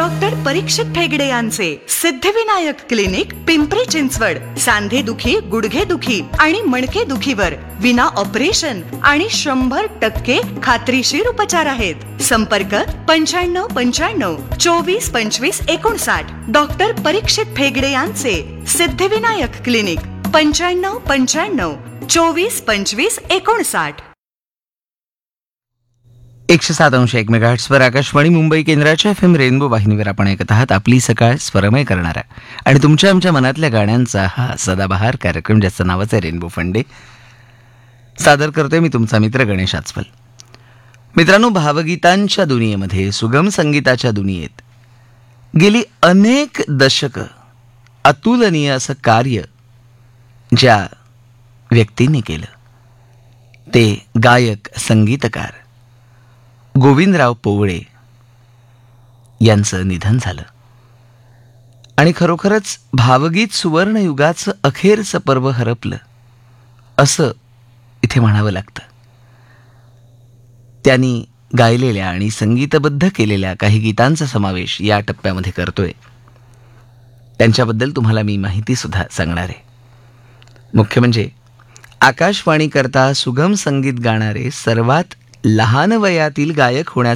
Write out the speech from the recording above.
Doctor परीक्षित ठेगडे यांचे Siddhivinayak clinic, Pimpri Chinchwad. सांधेदुखी, गुडघेदुखी आणि मणकेदुखीवर विना ऑपरेशन आणि 100% खात्रीशीर उपचार आहेत. संपर्क 9595 24 25 59. डॉक्टर परीक्षित ठेगडे यांचे सिद्धिविनायक क्लिनिक, 9595 24 25 59. 107.1 मेगाहर्ट्झवर आकाशवाणी मुंबई केंद्राच्या FM रेनबो वाहिनीवर आपण ऐकत आहात आपली सकाळ स्वरमय करणारा आणि तुमच्या आमच्या मनातल्या गाण्यांचा हा सदाबहार कार्यक्रम, ज्याचं नावच आहे रेनबो फंडे. सादर करतोय मी तुमचा मित्र गणेश आचवल. मित्रांनो, भावगीतांच्या दुनियेमध्ये, सुगम संगीताच्या दुनियेत गेली अनेक दशकं अतुलनीय असं कार्य ज्या व्यक्तींनी केलं ते गायक, संगीतकार गोविंदराव पोवळे यांचं निधन झालं. आणि खरोखरच भावगीत सुवर्णयुगाचं अखेरचं पर्व हरपलं असं इथे म्हणावं लागतं. त्यांनी गायलेल्या आणि संगीतबद्ध केलेल्या काही गीतांचा समावेश या टप्प्यामध्ये करतोय. त्यांच्याबद्दल तुम्हाला मी माहिती सुद्धा सांगणार आहे. मुख्य म्हणजे आकाशवाणीकरता सुगम संगीत गाणारे सर्वात लहान वयातील गायक होण्याचा